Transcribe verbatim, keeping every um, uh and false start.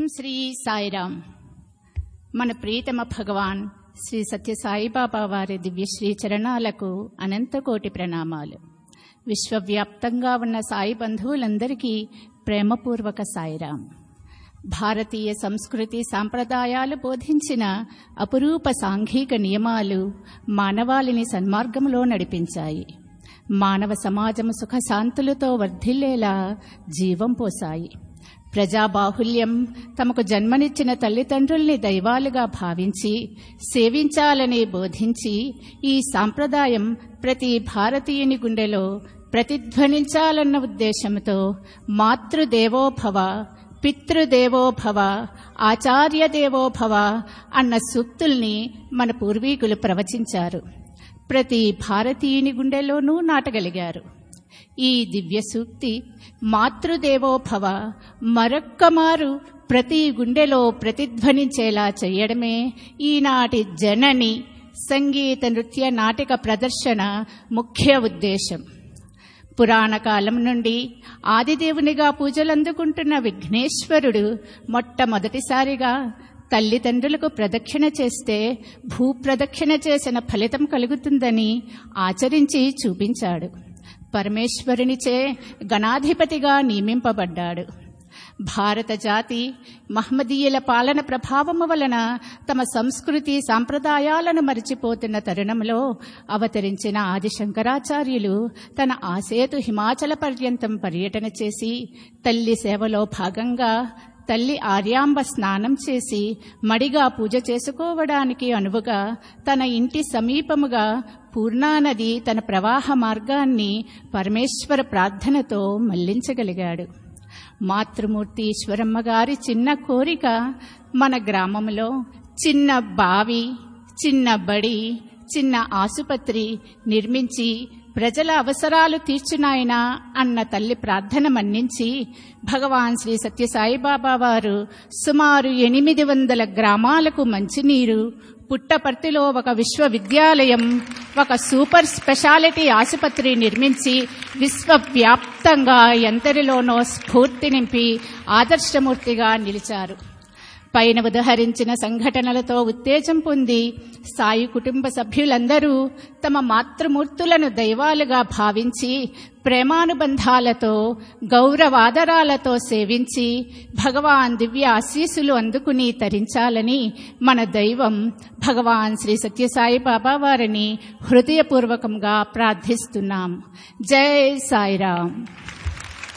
శ్రీ సాయిరామ్. మన ప్రియతమ భగవాన్ శ్రీ సత్య సాయిబాబా వారి దివ్యశ్రీ చరణాలకు అనంతకోటి ప్రణామాలు. విశ్వవ్యాప్తంగా ఉన్న సాయి బంధువులందరికీ ప్రేమపూర్వక సాయిరామ్. భారతీయ సంస్కృతి సాంప్రదాయాలు బోధించిన అపురూప సాంఘిక నియమాలు మానవాళిని సన్మార్గంలో నడిపించాయి. మానవ సమాజం సుఖశాంతులతో వర్ధిల్లేలా జీవం పోసాయి. ప్రజాబాహుల్యం తమకు జన్మనిచ్చిన తల్లిదండ్రుల్ని దైవాలుగా భావించి సేవించాలని బోధించి ఈ సాంప్రదాయం ప్రతి భారతీయుని గుండెలో ప్రతిధ్వనించాలన్న ఉద్దేశంతో మాతృదేవోభవ, పితృదేవోభవ, ఆచార్యదేవోభవ అన్న సూక్తుల్ని మన పూర్వీకులు ప్రవచించారు. ప్రతి భారతీయుని గుండెలోనూ నాటగలిగారు. ఈ దివ్య సూక్తి మాతృదేవోభవ మరొక్కమారు ప్రతి గుండెలో ప్రతిధ్వనించేలా చేయడమే ఈనాటి జనని సంగీత నృత్య నాటక ప్రదర్శన ముఖ్య ఉద్దేశం. పురాణ కాలం నుండి ఆదిదేవునిగా పూజలందుకుంటున్న విఘ్నేశ్వరుడు మొట్టమొదటిసారిగా తల్లిదండ్రులకు ప్రదక్షిణ చేస్తే భూప్రదక్షిణ చేసిన ఫలితం కలుగుతుందని ఆచరించి చూపించాడు. పరమేశ్వరునిచే గణాధిపతిగా నియమింపబడ్డాడు. భారత జాతి మహమ్మదీయుల పాలన ప్రభావము వలన తమ సంస్కృతి సాంప్రదాయాలను మరిచిపోతున్న తరుణంలో అవతరించిన ఆది శంకరాచార్యులు తన ఆసేతు హిమాచల పర్యంతం పర్యటన చేసి తల్లి సేవలో భాగంగా తల్లి ఆర్యాంబ స్నానం చేసి మడిగా పూజ చేసుకోవడానికి అనువుగా తన ఇంటి సమీపముగా పూర్ణానది తన ప్రవాహ మార్గాన్ని పరమేశ్వర ప్రార్థనతో మళ్లించగలిగాడు. మాతృమూర్తి ఈశ్వరమ్మ గారి చిన్న కోరిక మన గ్రామంలో చిన్న బావి, చిన్న బడి, చిన్న ఆసుపత్రి నిర్మించి ప్రజల అవసరాలు తీర్చునాయనా అన్న తల్లి ప్రార్థన మన్నించి భగవాన్ శ్రీ సత్యసాయిబాబా వారు సుమారు ఎనిమిది వందల గ్రామాలకు మంచినీరు, పుట్టపర్తిలో ఒక విశ్వవిద్యాలయం, ఒక సూపర్ స్పెషాలిటీ ఆసుపత్రి నిర్మించి విశ్వవ్యాప్తంగా ఎందరిలోనో స్ఫూర్తి నింపి ఆదర్శమూర్తిగా నిలిచారు. పైన ఉదహరించిన సంఘటనలతో ఉత్తేజం పొంది సాయి కుటుంబ సభ్యులందరూ తమ మాతృమూర్తులను దైవాలుగా భావించి ప్రేమానుబంధాలతో గౌరవాదరాలతో సేవించి భగవాన్ దివ్య ఆశీస్సులు అందుకుని తరించాలని మన దైవం భగవాన్ శ్రీ సత్యసాయి బాబా వారిని హృదయపూర్వకంగా ప్రార్థిస్తున్నాం. జై సాయిరామ్.